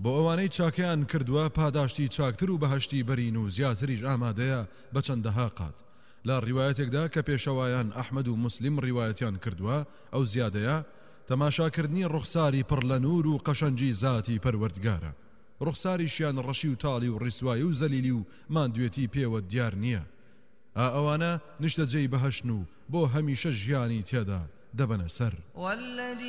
بۆ ئەوانەی چاکیان کردووە پاداشتی چاکتر و بەهەشتی بەرین و زیاتریش ئامادەیە بە چەندەها قات. لا ڕیوایەتێکدا کە پێشەوایان ئەحمەد و مسلم ڕیوایەتیان کردووە ئەو زیادەیە تەماشاکردنی ڕوخساری پڕ لە نور و قەشەنجی زاتی پەروەردگارە. ڕوخساریشیان ڕەشی و تاڵی و ڕیسوایی و زەلیلی و ماندوێتی پێوە دیار نییە. ئەوانە نیشتەجێی بەهەشن و بۆ هەمیشە ژیانی تێدا دەبەنە سەر.